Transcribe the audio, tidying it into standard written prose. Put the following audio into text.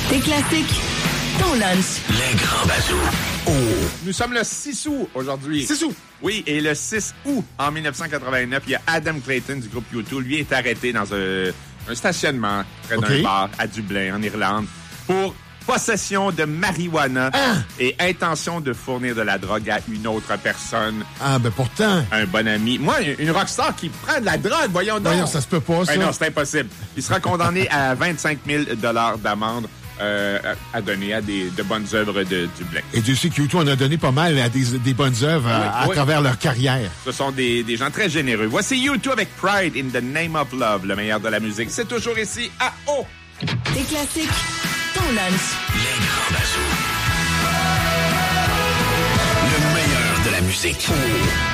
Tes classiques, ton lunch. Les grands bazous. Oh. Nous sommes le 6 août aujourd'hui. 6 août. Oui, et le 6 août, en 1989, il y a Adam Clayton du groupe U2. Lui est arrêté dans un stationnement près d'un bar à Dublin, en Irlande, pour possession de marijuana et intention de fournir de la drogue à une autre personne. Ah, ben pourtant. Un bon ami. Moi, une rockstar qui prend de la drogue, voyons donc. Voyons, ça se peut pas, ça. Ben non, c'est impossible. Il sera condamné à 25 000 $ d'amende à donner à de bonnes œuvres de Dublin. Et Dieu sait que U2 en a donné pas mal à des bonnes œuvres à travers leur carrière. Ce sont des gens très généreux. Voici U2 avec Pride in the Name of Love, le meilleur de la musique. C'est toujours ici à O. Tes classiques, ton lunch. Les grands bazous. Le meilleur de la musique.